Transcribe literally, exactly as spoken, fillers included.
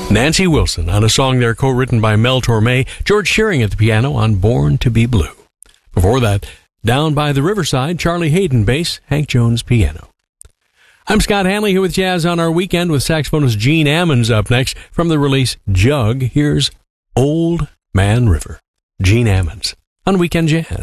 Nancy Wilson on a song there co-written by Mel Torme, George Shearing at the piano on Born to be Blue. Before that, Down by the Riverside, Charlie Hayden bass, Hank Jones piano. I'm Scott Hanley here with Jazz on Our Weekend with saxophonist Gene Ammons up next. From the release Jug, here's Old Man River. Gene Ammons on Weekend Jazz.